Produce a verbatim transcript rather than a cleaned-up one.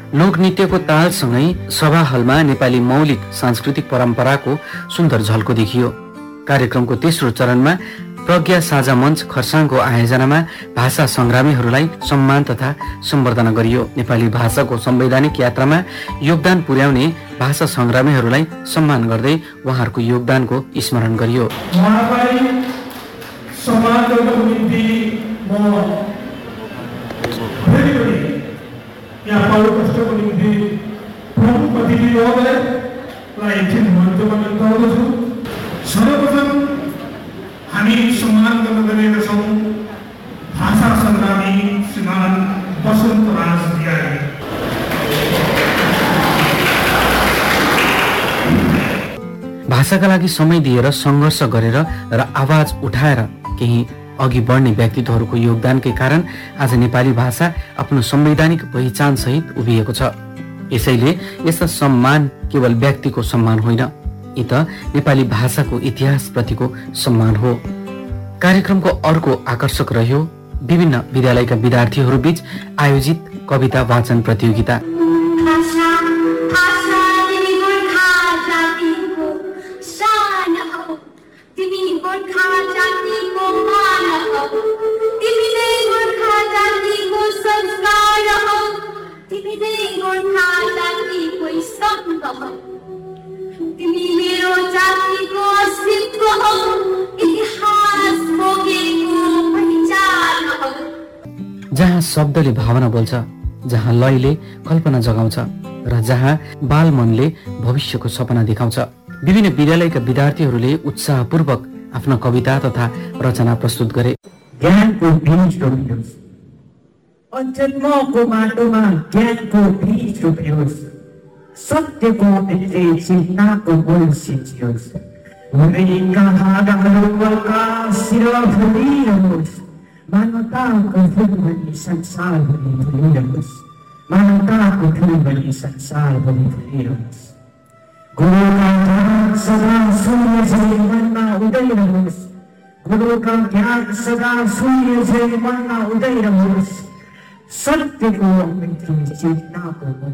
लोकनृत्यको तालसँगै सभा हलमा नेपाली मौलिक सांस्कृतिक परम्पराको सुन्दर झल्को देखियो। कार्यक्रमको तेस्रो चरणमा प्रज्ञा साझा मञ्च खरसाङको आयोजनामा भाषा संग्रामीहरूलाई सम्मान तथा सम्बर्धना गरियो। नेपाली भाषाको संवैधानिक यात्रामा योगदान पुर्याउने भाषा संग्रामीहरूलाई सम्मान गर्दै उहाँहरूको योगदानको स्मरण गरियो। सर्वप्रथम हामी सम्मान गर्न गएका छौँ भाषा संग्रामी श्रीमान बसन्त राज बिहारी। भाषाका लागि समय दिएर सङ्घर्ष गरेर र आवाज उठाएर केही अघि बढ्ने व्यक्तित्वहरूको योगदानकै कारण आज नेपाली भाषा आफ्नो संवैधानिक पहिचान सहित उभिएको छ। यसैले यस्ता सम्मान केवल व्यक्तिको सम्मान होइन, यी त नेपाली भाषाको इतिहास प्रतिको सम्मान हो। कार्यक्रमको अर्को आकर्षक रह्यो विभिन्न विद्यालयका विद्यार्थीहरू बीच आयोजित कविता वाचन प्रतियोगिता। जहाँ शब्दले भावना बोल्छ, जहाँ लयले कल्पना जगाउँछ र जहाँ बाल मनले भविष्यको सपना देखाउँछ। विभिन्न विद्यालयका विद्यार्थीहरूले उत्साहपूर्वक आफ्ना कविता तथा रचना प्रस्तुत गरे। ज्ञानको बीज रोपियोस्, अजन्मको माटोमा ज्ञानको बीज रोपियोस्, सत्यको भित्रे चिन्ताको बोल सिंचियोस्, हृदयका धागाहरू आकाशतिर फुलिरहोस्, मानवताको फुलभरि संसारभरि फुलिरहोस्, मानवताको फुलभरि संसारभरि फुलिरहोस्। गुरुका ज्ञान सदा सूर्य झै मनमा उदइरहोस्, गुरुका ज्ञान सदा सूर्य झै मनमा उदइरहोस्, सत्यको भित्री चेतनाको